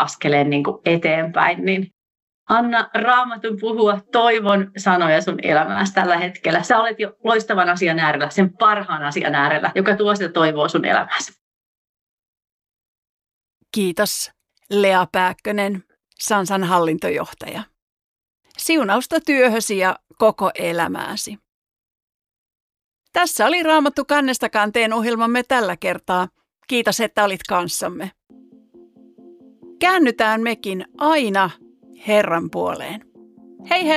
askeleen niin kuin eteenpäin, niin anna Raamatun puhua toivon sanoja sun elämässä tällä hetkellä. Sä olet jo loistavan asian äärellä, sen parhaan asian äärellä, joka tuo sitä toivoa sun elämässä. Kiitos, Lea Pääkkönen, Sansan hallintojohtaja. Siunausta työhösi ja koko elämääsi. Tässä oli Raamattu kannesta kanteen ohjelmamme tällä kertaa. Kiitos, että olit kanssamme. Käännytään mekin aina Herran puoleen. Hei hei!